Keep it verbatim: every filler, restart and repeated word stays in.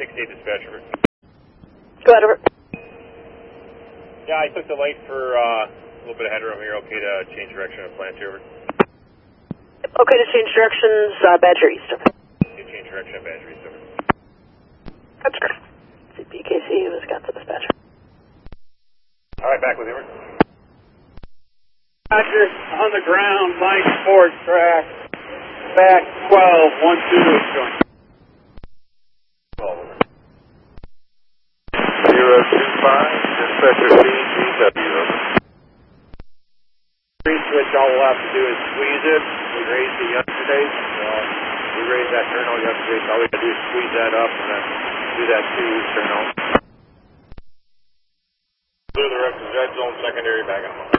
sixty-eight dispatcher. Go ahead, over. Yeah, I took the light for uh, a little bit of headroom here. Okay to change direction of plant over. Okay to change directions, uh, Badger East, over. Okay, change direction of Badger East over. That's correct. B K C, Wisconsin dispatcher. All right, back with you. Roger, on the ground, line four track, back twelve, one two is going. zero two five, dispatcher C G W. Free switch, all we'll have to do is squeeze it. We raised it yesterday, so we raised that turnout yesterday, so all we have to do is squeeze that up and then do that two turnout. Clear the rest of the red zone secondary back on.